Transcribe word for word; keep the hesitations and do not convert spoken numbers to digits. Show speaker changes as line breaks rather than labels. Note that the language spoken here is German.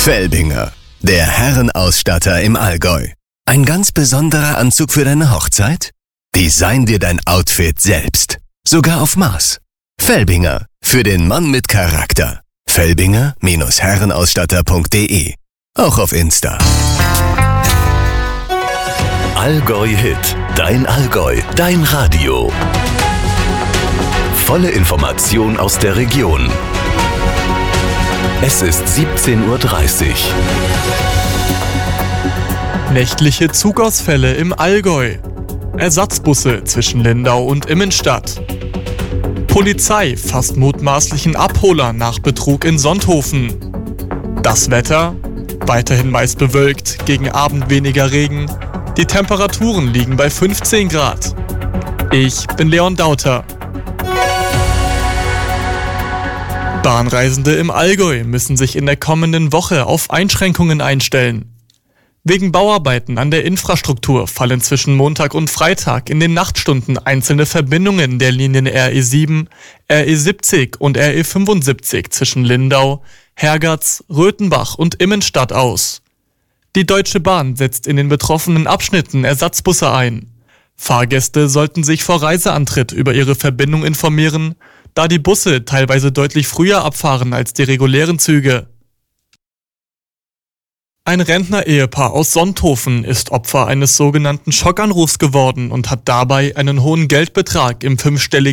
Felbinger, der Herrenausstatter im Allgäu. Ein ganz besonderer Anzug für deine Hochzeit? Design dir dein Outfit selbst. Sogar auf Maß. Felbinger, für den Mann mit Charakter. Felbinger Herrenausstatter punkt de. Auch auf Insta.
Allgäu Hit. Dein Allgäu. Dein Radio. Volle Information aus der Region. Es ist siebzehn Uhr dreißig.
Nächtliche Zugausfälle im Allgäu. Ersatzbusse zwischen Lindau und Immenstadt. Polizei fasst mutmaßlichen Abholer nach Betrug in Sonthofen. Das Wetter? Weiterhin meist bewölkt, gegen Abend weniger Regen. Die Temperaturen liegen bei fünfzehn Grad. Ich bin Leon Dauter. Bahnreisende im Allgäu müssen sich in der kommenden Woche auf Einschränkungen einstellen. Wegen Bauarbeiten an der Infrastruktur fallen zwischen Montag und Freitag in den Nachtstunden einzelne Verbindungen der Linien R E sieben, R E siebzig und R E fünfundsiebzig zwischen Lindau, Hergatz, Röthenbach und Immenstadt aus. Die Deutsche Bahn setzt in den betroffenen Abschnitten Ersatzbusse ein. Fahrgäste sollten sich vor Reiseantritt über ihre Verbindung informieren, da die Busse teilweise deutlich früher abfahren als die regulären Züge. Ein Rentner-Ehepaar aus Sonthofen ist Opfer eines sogenannten Schockanrufs geworden und hat dabei einen hohen Geldbetrag im fünfstelligen